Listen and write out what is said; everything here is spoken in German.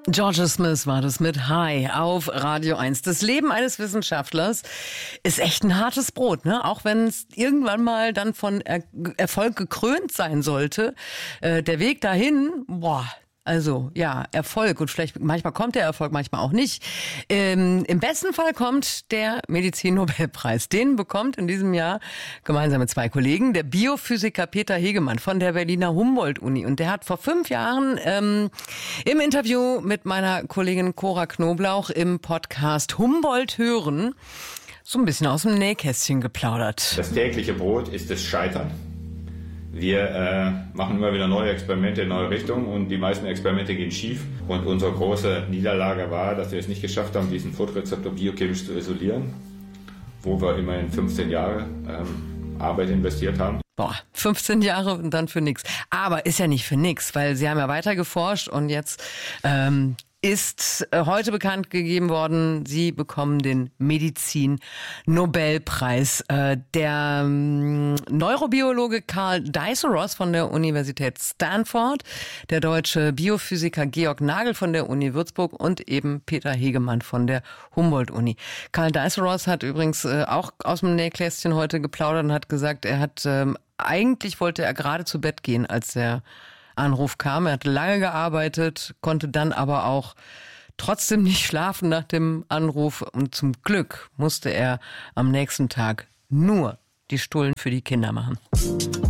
Georgia Smith war das mit Hi auf Radio 1. Das Leben eines Wissenschaftlers ist echt ein hartes Brot, ne? Auch wenn es irgendwann mal dann von Erfolg gekrönt sein sollte. Der Weg dahin, also ja, Erfolg, und vielleicht manchmal kommt der Erfolg, manchmal auch nicht. Im besten Fall kommt der Medizin-Nobelpreis. Den bekommt in diesem Jahr gemeinsam mit zwei Kollegen der Biophysiker Peter Hegemann von der Berliner Humboldt-Uni. Und der hat vor 5 Jahren im Interview mit meiner Kollegin Cora Knoblauch im Podcast Humboldt hören so ein bisschen aus dem Nähkästchen geplaudert. Das tägliche Brot ist das Scheitern. Wir machen immer wieder neue Experimente in neue Richtungen und die meisten Experimente gehen schief. Und unsere große Niederlage war, dass wir es nicht geschafft haben, diesen Fotorezeptor biochemisch zu isolieren, wo wir immerhin 15 Jahre Arbeit investiert haben. 15 Jahre und dann für nichts. Aber ist ja nicht für nichts, weil sie haben ja weiter geforscht und jetzt ist heute bekannt gegeben worden, sie bekommen den Medizin-Nobelpreis. Der Neurobiologe Karl Diceros von der Universität Stanford, der deutsche Biophysiker Georg Nagel von der Uni Würzburg und eben Peter Hegemann von der Humboldt-Uni. Karl Diceros hat übrigens auch aus dem Nähkästchen heute geplaudert und hat gesagt, eigentlich wollte er gerade zu Bett gehen, als der Anruf kam. Er hat lange gearbeitet, konnte dann aber auch trotzdem nicht schlafen nach dem Anruf. Und zum Glück musste er am nächsten Tag nur die Stullen für die Kinder machen.